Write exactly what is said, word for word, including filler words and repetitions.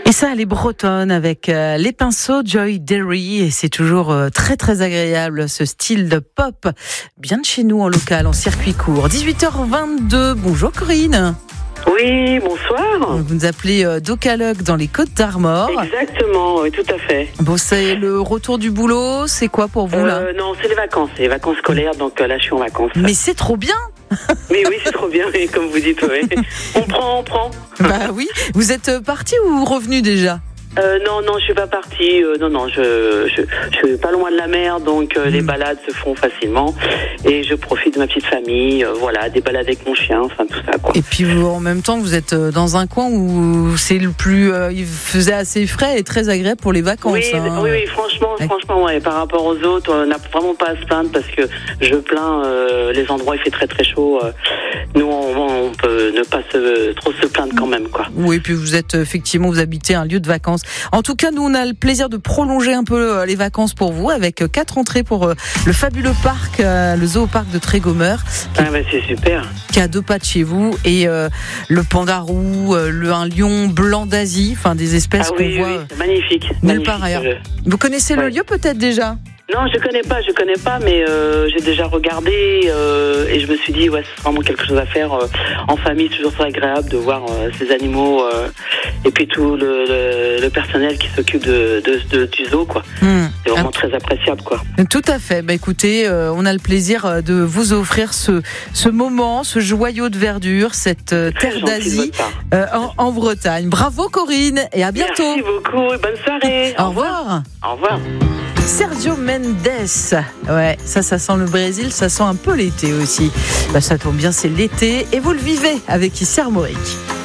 Et ça, elle est bretonne avec euh, les pinceaux Joy Derry et c'est toujours euh, très très agréable ce style de pop, bien de chez nous en local, en circuit court. dix-huit heures vingt-deux, bonjour Corinne. Oui, bonsoir. Vous nous appelez euh, d'Okalog dans les Côtes d'Armor. Exactement, oui, tout à fait. Bon, c'est le retour du boulot, c'est quoi pour vous là euh, Non, c'est les vacances, c'est les vacances scolaires, donc euh, là je suis en vacances. Mais c'est trop bien. Mais oui, c'est trop bien, oui, comme vous dites, oui. On prend, on prend. Bah oui, vous êtes parti ou revenu déjà? Euh, non, non, je suis pas partie. Euh, non, non, je, je, je suis pas loin de la mer, donc euh, mmh. les balades se font facilement. Et je profite de ma petite famille, euh, voilà, des balades avec mon chien, enfin tout ça, quoi. Et puis vous, en même temps, vous êtes dans un coin où c'est le plus, euh, il faisait assez frais et très agréable pour les vacances. Oui, hein. oui, oui, franchement, ouais. franchement, ouais. Par rapport aux autres, on n'a vraiment pas à se plaindre parce que je plains euh, les endroits où il fait très très chaud. Euh, nous, on, on peut ne pas se, trop se plaindre quand même, quoi. Oui, et puis vous êtes effectivement, vous habitez un lieu de vacances. En tout cas, nous, on a le plaisir de prolonger un peu les vacances pour vous avec quatre entrées pour le fabuleux parc, le zooparc de Trégomeur. Ah bah c'est super. Qui est à deux pas de chez vous et euh, le panda roux, le un lion blanc d'Asie, enfin des espèces ah, qu'on oui, voit oui, c'est magnifique. nulle magnifique, part ailleurs. Je... Vous connaissez ouais. le lieu peut-être déjà? Non, je connais pas, je connais pas, mais euh, j'ai déjà regardé euh, et je me suis dit ouais, c'est vraiment quelque chose à faire euh, en famille. C'est toujours très agréable de voir euh, ces animaux euh, et puis tout le, le, le personnel qui s'occupe de, de, de du zoo, quoi. Mmh. C'est vraiment ah. très appréciable, quoi. Tout à fait. Bah écoutez, euh, on a le plaisir de vous offrir ce ce moment, ce joyau de verdure, cette euh, terre d'Asie euh, en, en Bretagne. Bravo Corinne et à bientôt. Merci beaucoup et bonne soirée. Au revoir. Au revoir. Sergio Mendes, ouais, ça, ça sent le Brésil, ça sent un peu l'été aussi. Bah, ça tombe bien, c'est l'été et vous le vivez avec Issy Armorique.